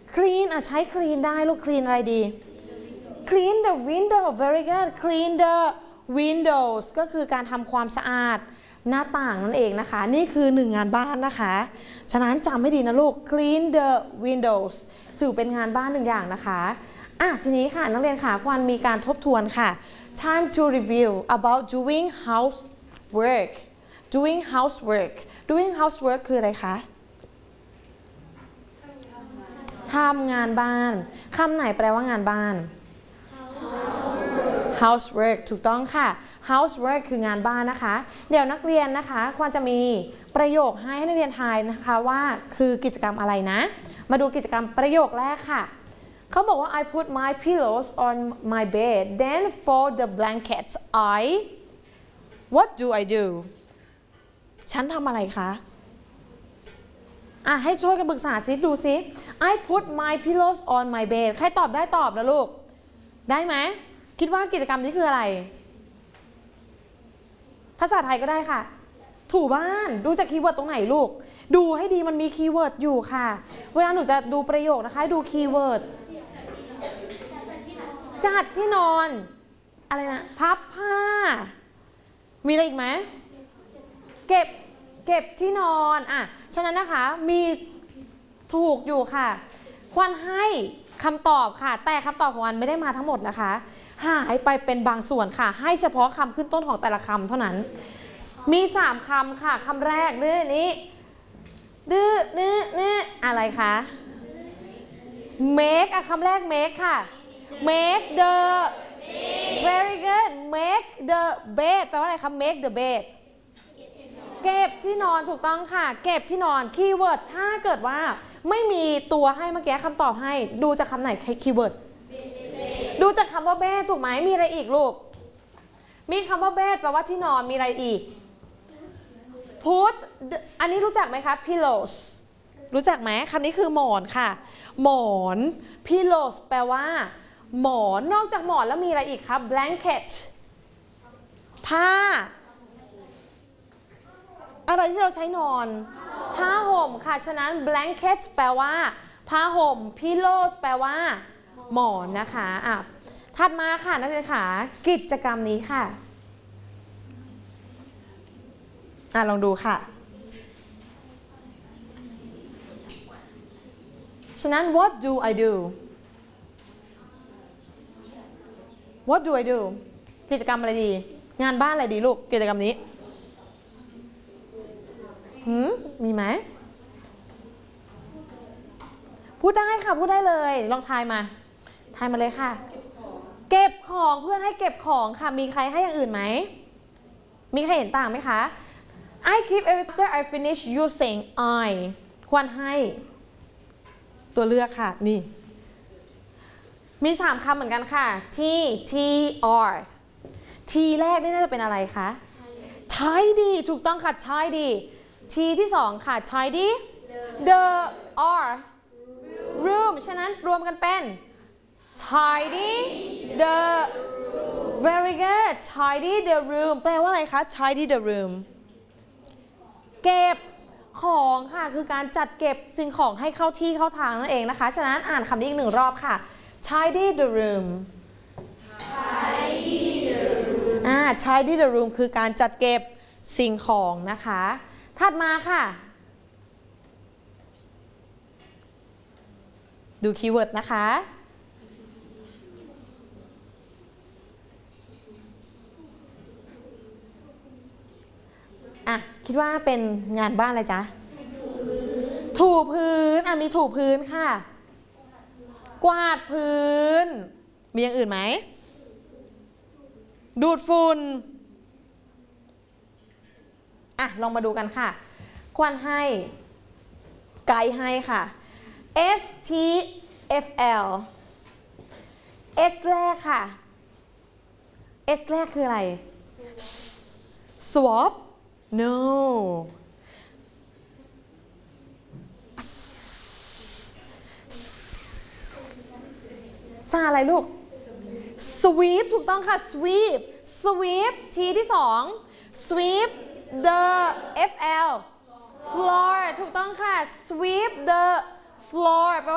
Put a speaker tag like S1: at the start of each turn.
S1: clean ใช้ clean ได้ลูก clean อะไรดี clean the window very good clean the windows ก็คือการทำความสะอาดหน้าต่างนั่นเองนะคะนี่คือ1งานบ้านนะคะฉะนั้นจำไม่ดีนะลูก clean the windows ถือเป็นงานบ้าน1อย่างนะคะทีนี้ค่ะนักเรียนค่ะควรมีการทบทวนค่ะ time to review about doing housework doing housework คืออะไรคะทำงานบ้านคำไหนแปลว่างานบ้าน housework ถูกต้องค่ะ housework คืองานบ้านนะคะเดี๋ยวนักเรียนนะคะควรจะมีประโยคให้นักเรียนทายนะคะว่าคือกิจกรรมอะไรนะมาดูกิจกรรมประโยคแรกค่ะเขาบอกว่า I put my pillows on my bed then fold the blankets what do I do ฉันทำอะไรคะให้ช่วยกันปรึกษาซิดูซิ I put my pillows on my bed ใครตอบได้ตอบนะลูกได้ไหมคิดว่ากิจกรรมนี้คืออะไรภาษาไทยก็ได้ค่ะถูบ้านดูจากคีย์เวิร์ดตรงไหนลูกดูให้ดีมันมีคีย์เวิร์ดอยู่ค่ะเวลาหนูจะดูประโยคนะคะดูคีย์เวิร์ดจัดที่นอนอะไรนะพับผ้ามีอะไรอีกไหมเก็บที่นอนฉะนั้นนะคะมีถูกอยู่ค่ะควรให้คำตอบค่ะแต่คำตอบของมันไม่ได้มาทั้งหมดนะคะหายไปเป็นบางส่วนค่ะให้เฉพาะคำขึ้นต้นของแต่ละคำเท่านั้นมี3คำค่ะคำแรกดื้อนี้ดื้อนี่อะไรคะ make คำแรก make ค่ะ make the very good make the bed แปลว่าอะไรคะ make the bed เก็บที่นอนถูกต้องค่ะเก็บที่นอนคีย์เวิร์ดถ้าเกิดว่าไม่มีตัวให้เมื่อกี้คำตอบให้ดูจากคำไหนคีย์เวิร์ดดูจากคำว่า bed ถูกไหมมีอะไรอีกลูกมีคำว่า bed แปลว่าที่นอนมีอะไรอีก put อันนี้รู้จักไหมคะ pillows รู้จักไหมคำนี้คือหมอนค่ะหมอน pillows แปลว่าหมอนนอกจากหมอนแล้วมีอะไรอีกครับ blanket ผ้าอะไรที่เราใช้นอนผ้าห่มค่ะฉะนั้น blanket แปลว่าผ้าห่ม pillows แปลว่าหมอนนะคะถัดมาค่ะนักเรียนค่ะกิจกรรมนี้ค่ะลองดูค่ะฉะนั้น what do I do กิจกรรมอะไรดีงานบ้านอะไรดีลูกกิจกรรมนี้มีไหมพูดได้ค่ะพูดได้เลยลองทายมาเลยค่ะเก็บของเพื่อนให้เก็บของค่ะมีใครให้อย่างอื่นไหมมีใครเห็นต่างไหมคะ I keep after I finish using I ควรให้ตัวเลือกค่ะนี่มี3คำเหมือนกันค่ะ T R T แรกนี่น่าจะเป็นอะไรคะ tidy ถูกต้องค่ะ tidy T ที่2ค่ะ tidy the R room ฉะนั้นรวมกันเป็น tidy the very good tidy the room แปลว่าอะไรคะ tidy the room เก็บของค่ะคือการจัดเก็บสิ่งของให้เข้าที่เข้าทางนั่นเองนะคะฉะนั้นอ่านคำนี้อีก1รอบค่ะ tidy the room tidy the room คือการจัดเก็บสิ่งของนะคะถัดมาค่ะดูคีย์เวิร์ดนะคะคิดว่าเป็นงานบ้านอะไรจ๊ะถูพื้นมีถูพื้นค่ะกวาดพื้นมีอย่างอื่นไหมดูดฝุ่นลองมาดูกันค่ะควรให้ไกด์ให้ค่ะ S T F L S แรกค่ะ S แรกคืออะไร swap no ซาอะไรลูก sweep ถูกต้องค่ะ sweep ทีที่2 sweep the FL floor ถูกต้องค่ะ sweep the floor